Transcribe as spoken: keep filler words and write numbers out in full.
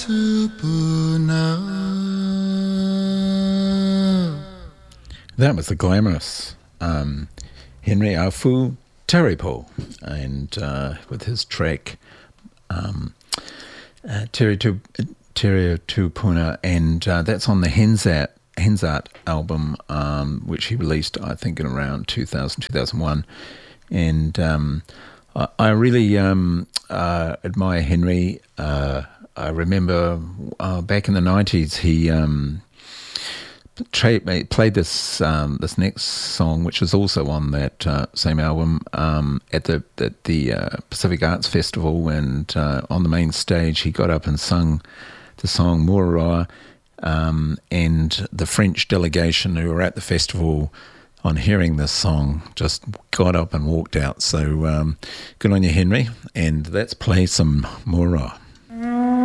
That was the glamorous um, Henry Afu Taripo, and uh, with his track um, uh, Tere Tupuna, and uh, that's on the Henzat, Henzat album, um, which he released, I think, in around two thousand, two thousand one. And um, I, I really um, uh, admire Henry. Uh, I remember uh, back in the nineties, he... Um, Tra- played this um, this next song, which is also on that uh, same album, um, at the at the uh, Pacific Arts Festival, and uh, on the main stage he got up and sung the song Muraroa, um, and the French delegation who were at the festival, on hearing this song, just got up and walked out. So um, good on you, Henry, and let's play some Muraroa.